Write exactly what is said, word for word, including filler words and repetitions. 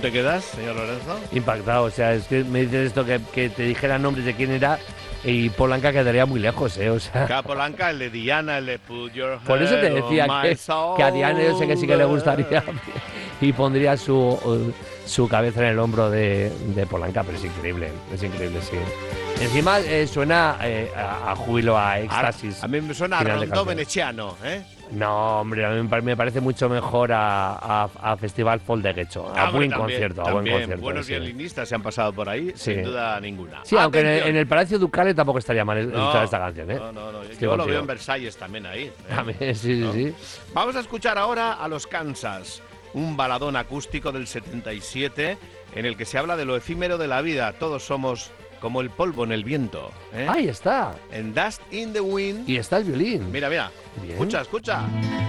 te quedas, señor Lorenzo? Impactado, o sea, es que me dices esto, que, que te dijera nombres de quién era, y Polanca quedaría muy lejos, ¿eh? O sea... Cada Polanca, el de Diana, el de Put Your Por eso te Head decía on que, My Shoulder. que a Diana yo sé que sí que le gustaría y pondría su, su cabeza en el hombro de, de Polanca, pero es increíble, es increíble, sí. Encima eh, suena eh, a, a júbilo, a éxtasis. A mí me suena a final de Rondó canción. Veneciano, ¿eh? No, hombre, a mí me pare- me parece mucho mejor a, a, a Festival Folk de Guecho, a Ah, hombre, buen también, concierto, a también. buen concierto. Buenos sí. violinistas se han pasado por ahí, Sí. sin duda ninguna. Sí, aunque en el, Atención. en el Palacio Ducale tampoco estaría mal No, escuchar esta canción, ¿eh? No, no, no. Estoy Yo lo contigo. veo en Versalles también ahí. ¿eh? También, sí, sí, ¿No? sí. Vamos a escuchar ahora a los Kansas, un baladón acústico del setenta y siete en el que se habla de lo efímero de la vida. Todos somos como el polvo en el viento. ¿eh? Ahí está. En Dust in the Wind. Y está el violín. Mira, mira. Bien. Escucha, escucha.